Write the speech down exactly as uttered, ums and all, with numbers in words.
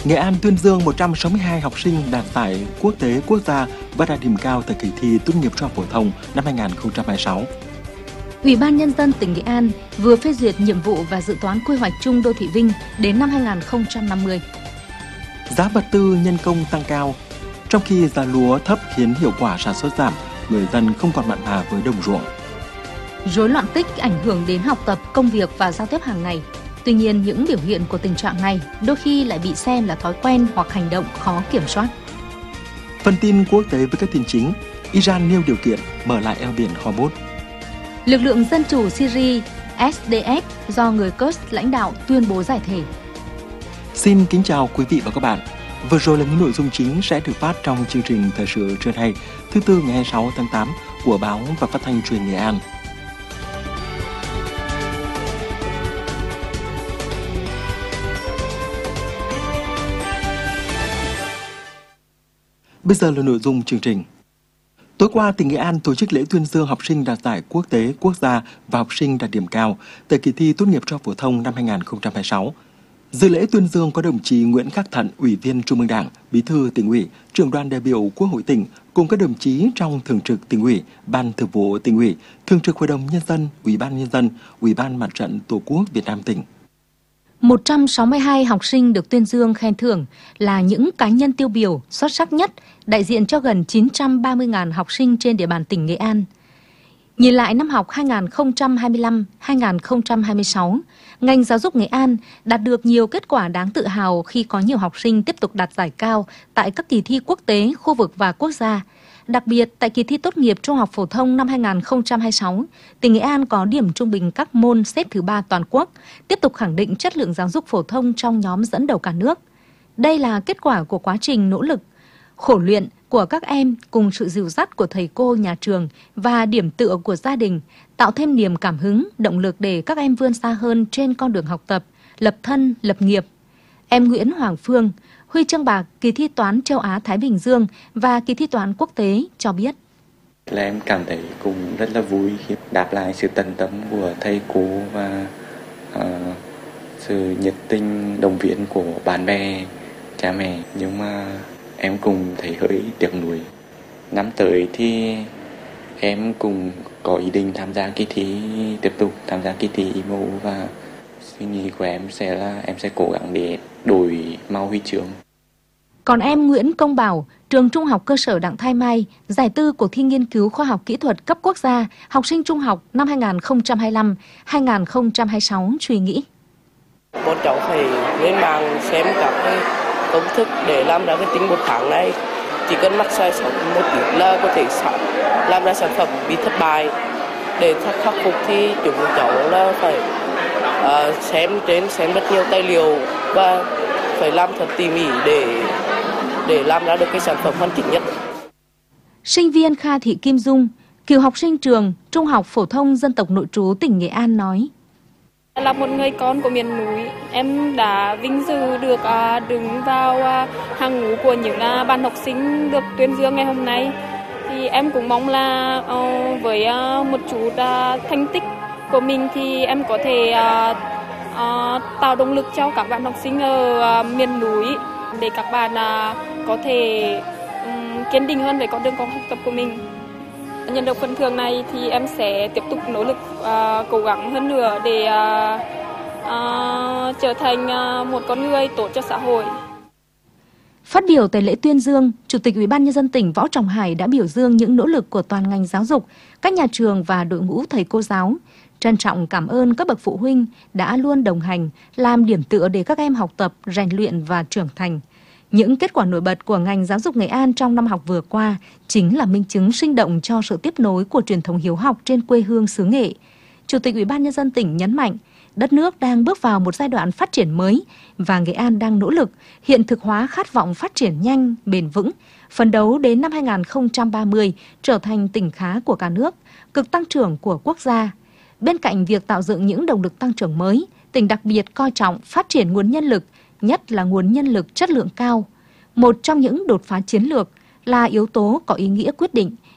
Nghệ An tuyên dương một trăm sáu mươi hai học sinh đạt giải quốc tế quốc gia và đạt điểm cao tại kỳ thi tốt nghiệp trung học phổ thông năm hai nghìn không trăm hai mươi sáu. Ủy ban Nhân dân tỉnh Nghệ An vừa phê duyệt nhiệm vụ và dự toán quy hoạch chung đô thị Vinh đến năm hai nghìn không trăm năm mươi. Giá vật tư nhân công tăng cao, trong khi giá lúa thấp khiến hiệu quả sản xuất giảm, người dân không còn mặn mà với đồng ruộng. Rối loạn tích ảnh hưởng đến học tập, công việc và giao tiếp hàng ngày. Tuy nhiên, những biểu hiện của tình trạng này đôi khi lại bị xem là thói quen hoặc hành động khó kiểm soát. Phần tin quốc tế với các tin chính, Iran nêu điều kiện mở lại eo biển Hormuz. Lực lượng Dân chủ Syria S D F do người Kurd lãnh đạo tuyên bố giải thể. Xin kính chào quý vị và các bạn. Vừa rồi là những nội dung chính sẽ được phát trong chương trình Thời sự trưa nay, thứ Tư ngày hai mươi sáu tháng tám của Báo và Phát thanh Truyền Nghệ An. Bây giờ là nội dung chương trình. Tối qua, tỉnh Nghệ An tổ chức lễ tuyên dương học sinh đạt giải quốc tế, quốc gia và học sinh đạt điểm cao tại kỳ thi tốt nghiệp trung học phổ thông năm hai nghìn không trăm hai mươi sáu. Dự lễ tuyên dương có đồng chí Nguyễn Khắc Thận, Ủy viên Trung ương Đảng, Bí thư Tỉnh ủy, Trưởng đoàn đại biểu Quốc hội tỉnh, cùng các đồng chí trong Thường trực Tỉnh ủy, Ban Thường vụ Tỉnh ủy, Thường trực Hội đồng Nhân dân, Ủy ban Nhân dân, Ủy ban Mặt trận Tổ quốc Việt Nam tỉnh. một trăm sáu mươi hai học sinh được tuyên dương khen thưởng là những cá nhân tiêu biểu xuất sắc nhất, đại diện cho gần chín trăm ba mươi nghìn học sinh trên địa bàn tỉnh Nghệ An. Nhìn lại năm học hai nghìn không trăm hai mươi lăm hai nghìn không trăm hai mươi sáu, ngành giáo dục Nghệ An đạt được nhiều kết quả đáng tự hào khi có nhiều học sinh tiếp tục đạt giải cao tại các kỳ thi quốc tế, khu vực và quốc gia. Đặc biệt, tại kỳ thi tốt nghiệp trung học phổ thông năm hai nghìn không trăm hai mươi sáu, tỉnh Nghệ An có điểm trung bình các môn xếp thứ ba toàn quốc, tiếp tục khẳng định chất lượng giáo dục phổ thông trong nhóm dẫn đầu cả nước. Đây là kết quả của quá trình nỗ lực, khổ luyện của các em cùng sự dìu dắt của thầy cô, nhà trường và điểm tựa của gia đình, tạo thêm niềm cảm hứng, động lực để các em vươn xa hơn trên con đường học tập, lập thân, lập nghiệp. Em Nguyễn Hoàng Phương, huy chương bạc kỳ thi toán châu Á Thái Bình Dương và kỳ thi toán quốc tế cho biết. Là em cảm thấy cũng rất là vui khi đáp lại sự tận tâm của thầy cô và uh, sự nhiệt tình động viên của bạn bè, cha mẹ. Nhưng mà em cũng thấy hơi tiếc nuối. Năm tới thì em cũng có ý định tham gia kỳ thi, tiếp tục tham gia kỳ thi i em u và suy nghĩ của em sẽ là em sẽ cố gắng để đổi màu huy chương. Còn em Nguyễn Công Bảo, trường Trung học cơ sở Đặng Thái Mai, giải tư cuộc thi nghiên cứu khoa học kỹ thuật cấp quốc gia, học sinh trung học năm hai nghìn không trăm hai mươi lăm hai nghìn không trăm hai mươi sáu suy nghĩ. Bọn cháu phải lên mạng xem các cái công thức để làm ra cái tính một tháng này. Chỉ cần mắc sai sót một chút là có thể làm ra sản phẩm bị thất bại. Để khắc phục thì chúng cháu là phải uh, xem trên xem rất nhiều tài liệu và phải làm thật tỉ mỉ để để làm ra được cái sản phẩm hoàn chỉnh nhất. Sinh viên Kha Thị Kim Dung, cựu học sinh trường Trung học phổ thông dân tộc nội trú tỉnh Nghệ An nói: Là một người con của miền núi, em đã vinh dự được uh, đứng vào uh, hàng ngũ của những uh, bạn học sinh được tuyên dương ngày hôm nay. Thì em cũng mong là uh, với uh, một chút uh, thành tích của mình thì em có thể uh, uh, tạo động lực cho các bạn học sinh ở uh, miền núi để các bạn uh, có thể um, kiên định hơn về con đường học tập của mình. Nhận được phần thưởng này thì em sẽ tiếp tục nỗ lực uh, cố gắng hơn nữa để uh, uh, trở thành uh, một con người tốt cho xã hội. Phát biểu tại lễ tuyên dương, Chủ tịch Ủy ban Nhân dân tỉnh Võ Trọng Hải đã biểu dương những nỗ lực của toàn ngành giáo dục, các nhà trường và đội ngũ thầy cô giáo. Trân trọng cảm ơn các bậc phụ huynh đã luôn đồng hành, làm điểm tựa để các em học tập, rèn luyện và trưởng thành. Những kết quả nổi bật của ngành giáo dục Nghệ An trong năm học vừa qua chính là minh chứng sinh động cho sự tiếp nối của truyền thống hiếu học trên quê hương xứ Nghệ. Chủ tịch Ủy ban Nhân dân tỉnh nhấn mạnh, đất nước đang bước vào một giai đoạn phát triển mới và Nghệ An đang nỗ lực hiện thực hóa khát vọng phát triển nhanh, bền vững, phấn đấu đến năm hai nghìn không trăm ba mươi trở thành tỉnh khá của cả nước, cực tăng trưởng của quốc gia. Bên cạnh việc tạo dựng những động lực tăng trưởng mới, tỉnh đặc biệt coi trọng phát triển nguồn nhân lực, nhất là nguồn nhân lực chất lượng cao. Một trong những đột phá chiến lược là yếu tố có ý nghĩa quyết định